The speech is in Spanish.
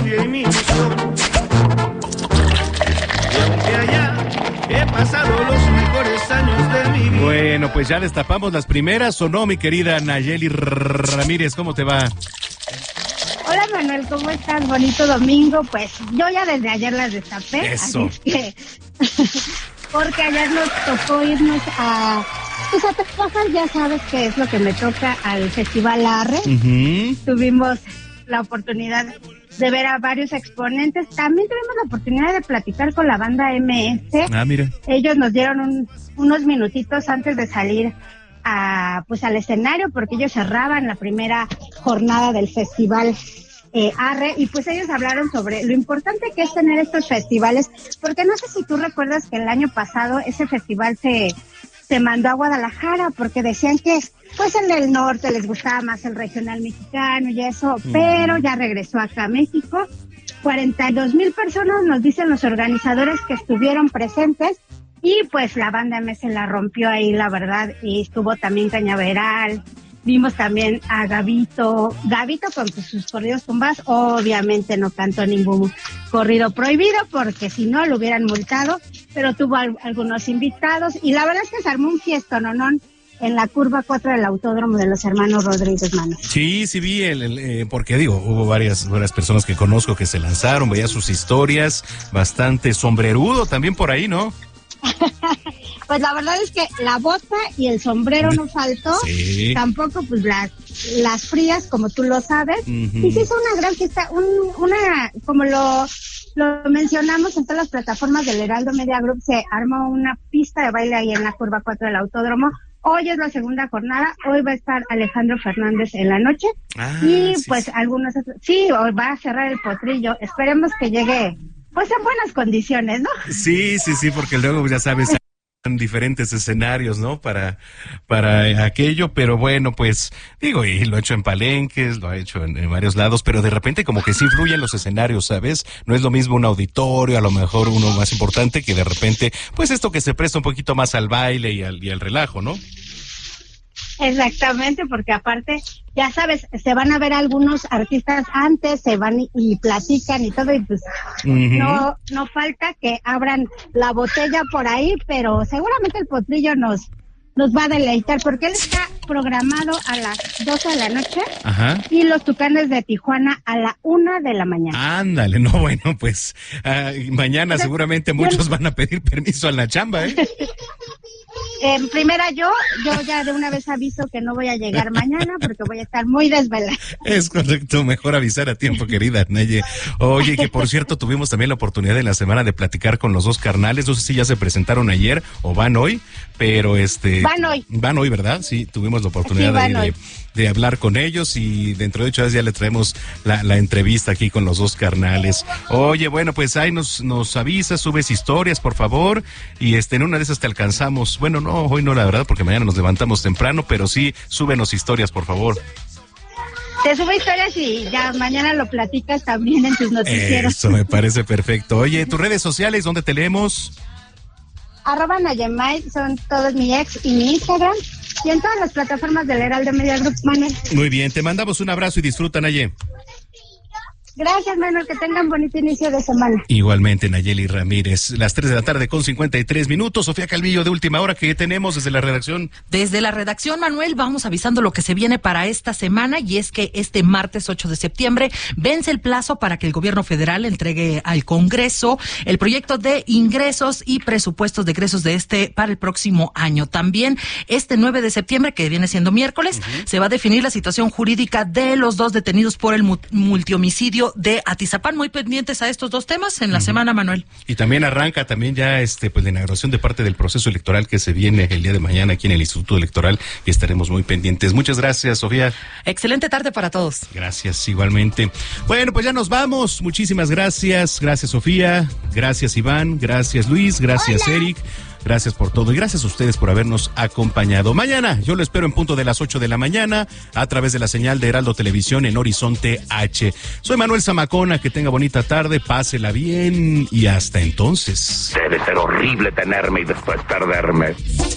angustia y mi ilusión. Y aunque allá he pasado los mejores años de mi vida. Bueno, pues ya destapamos las primeras, ¿o no, mi querida Nayeli Ramírez? ¿Cómo te va? Hola Manuel, ¿cómo estás? Bonito domingo. Pues yo ya desde ayer las destapé. Eso. Así es que porque ayer nos tocó irnos a trabajar, ya sabes que es lo que me toca al Festival Arre. Tuvimos la oportunidad de ver a varios exponentes. También tuvimos la oportunidad de platicar con la banda MS. Ah, mira. Ellos nos dieron unos minutitos antes de salir al escenario, porque ellos cerraban la primera jornada del Festival Arre, y pues ellos hablaron sobre lo importante que es tener estos festivales, porque no sé si tú recuerdas que el año pasado ese festival se mandó a Guadalajara, porque decían que pues en el norte les gustaba más el regional mexicano y eso, pero ya regresó acá a México. 42,000 personas nos dicen los organizadores que estuvieron presentes, y pues la banda MS la rompió ahí, la verdad, y estuvo también Cañaveral. Vimos también a Gabito con sus corridos tumbas. Obviamente no cantó ningún corrido prohibido, porque si no lo hubieran multado, pero tuvo algunos invitados, y la verdad es que se armó un fiestononón en la curva 4 del Autódromo de los Hermanos Rodríguez, mano. Sí, vi porque digo, hubo varias personas que conozco que se lanzaron, veía sus historias, bastante sombrerudo también por ahí, ¿no? Pues la verdad es que la bota y el sombrero no faltó, sí. Tampoco pues las frías, como tú lo sabes, Y se hizo una gran fiesta, como lo mencionamos en todas las plataformas del Heraldo Media Group, se armó una pista de baile ahí en la curva 4 del Autódromo. Hoy es la segunda jornada, hoy va a estar Alejandro Fernández en la noche, hoy va a cerrar el potrillo, esperemos que llegue pues en buenas condiciones, ¿no? Sí, porque luego ya sabes, en diferentes escenarios, ¿no? Para aquello, pero bueno, pues digo, y lo ha hecho en palenques, lo ha hecho en varios lados, pero de repente como que sí influyen los escenarios, ¿sabes? No es lo mismo un auditorio, a lo mejor uno más importante, que de repente, pues esto que se presta un poquito más al baile y al relajo, ¿no? Exactamente, porque aparte, ya sabes, se van a ver algunos artistas antes, se van y platican y todo, y pues no falta que abran la botella por ahí, pero seguramente el potrillo nos va a deleitar, porque él está programado a las 12 de la noche. Ajá. Y los Tucanes de Tijuana a la 1 de la mañana. Ándale, no, bueno, pues mañana entonces, seguramente muchos van a pedir permiso a la chamba, ¿eh? En primera yo ya de una vez aviso que no voy a llegar mañana porque voy a estar muy desvelada. Es correcto, mejor avisar a tiempo, querida Naye. Oye, que por cierto tuvimos también la oportunidad en la semana de platicar con los dos carnales, no sé si ya se presentaron ayer o van hoy, pero Van hoy, ¿verdad? Sí, tuvimos la oportunidad de hablar con ellos, y dentro de 8 días ya le traemos la entrevista aquí con los dos carnales. Oye, bueno, pues ahí nos avisas, subes historias, por favor, y en una de esas te alcanzamos. Bueno, no, hoy no, la verdad, porque mañana nos levantamos temprano, pero sí, súbenos historias, por favor. Te subo historias y ya mañana lo platicas también en tus noticieros. Eso me parece perfecto. Oye, tus redes sociales, ¿dónde te leemos? @Nayemay, son todos mi ex y mi Instagram, y en todas las plataformas del Heraldo Media Group, Manuel. Muy bien, te mandamos un abrazo y disfruta, Naye. Gracias, Manuel, que tengan bonito inicio de semana. Igualmente, Nayeli Ramírez, las 3 de la tarde con 53 minutos. Sofía Calvillo, de Última Hora, ¿qué tenemos desde la redacción? Desde la redacción, Manuel, vamos avisando lo que se viene para esta semana, y es que este martes 8 de septiembre vence el plazo para que el gobierno federal entregue al Congreso el proyecto de ingresos y presupuestos de egresos para el próximo año. También este 9 de septiembre, que viene siendo miércoles, se va a definir la situación jurídica de los dos detenidos por el multihomicidio de Atizapán. Muy pendientes a estos dos temas en la semana, Manuel. Y también arranca ya pues la inauguración de parte del proceso electoral que se viene el día de mañana aquí en el Instituto Electoral, y estaremos muy pendientes. Muchas gracias, Sofía. Excelente tarde para todos. Gracias, igualmente. Bueno, pues ya nos vamos. Muchísimas gracias. Gracias, Sofía. Gracias, Iván. Gracias, Luis. Gracias, Hola. Eric. Gracias por todo y gracias a ustedes por habernos acompañado. Mañana yo lo espero en punto de las 8 de la mañana a través de la señal de Heraldo Televisión en Horizonte H. Soy Manuel Zamacona, que tenga bonita tarde, pásela bien y hasta entonces. Debe ser horrible tenerme y después perderme.